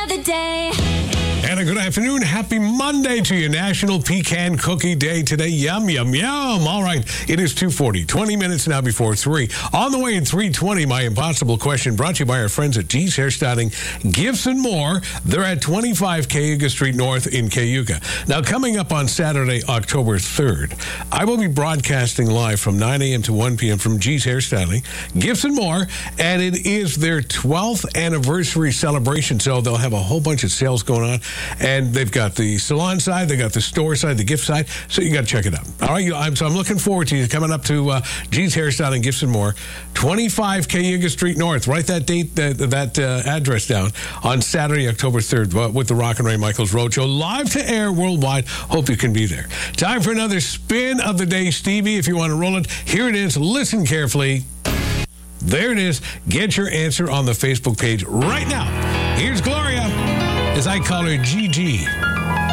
The day. And a good afternoon. Happy Monday to you. National Pecan Cookie Day today. Yum, yum, yum. All right. It is 2:40. 20 minutes now before 3. On the way at 3:20, my impossible question brought to you by our friends at G's Hairstyling, Gibson Moore. They're at 25 Cayuga Street North in Cayuga. Now, coming up on Saturday, October 3rd, I will be broadcasting live from 9 a.m. to 1 p.m. from G's Hairstyling, Gibson Moore, and it is their 12th anniversary celebration. So they'll have a whole bunch of sales going on. And they've got the salon side, they got the store side, the gift side. So you got to check it out. All right, so I'm looking forward to you coming up to G's Hairstyling, Gibson Moore, 25 Cayuga Street North. Write that date, that address down on Saturday, October 3rd, with the Rock and Ray Michaels Roadshow, live to air worldwide. Hope you can be there. Time for another spin of the day, Stevie. If you want to roll it, here it is. Listen carefully. There it is. Get your answer on the Facebook page right now. Here's Gloria, as I call her Gigi.